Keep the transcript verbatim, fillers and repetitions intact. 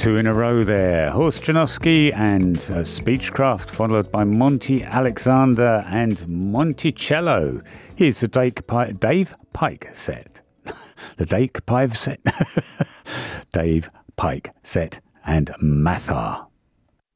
two in a row there. Horst Janowski and uh, Speechcraft, followed by Monty Alexander and Monticello. Here's the Dave Pike, Dave Pike set. the Dave Pike set. Dave Pike set and Mathar.